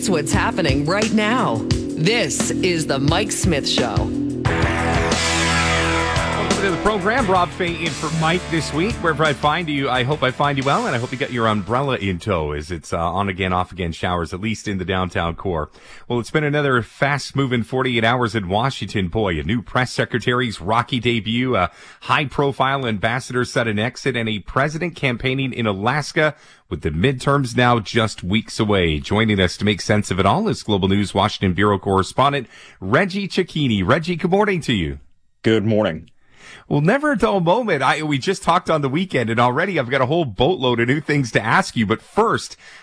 It's what's happening right now. This is the Mike Smith Show. Welcome to the program. Rob Fay in for Mike this week. Wherever I find you, I hope I find you well, and I hope you got your umbrella in tow as it's on again, off again showers, at least in the downtown core. Well, it's been another fast-moving 48 hours in Washington. Boy, a new press secretary's rocky debut, a high-profile ambassador sudden exit, and a president campaigning in Alaska with the midterms now just weeks away. Joining us to make sense of it all is Global News Washington Bureau correspondent Reggie Cecchini. Reggie, good morning to you. Good morning. Well, never a dull moment. We just talked on the weekend, and already I've got a whole boatload of new things to ask you. But first,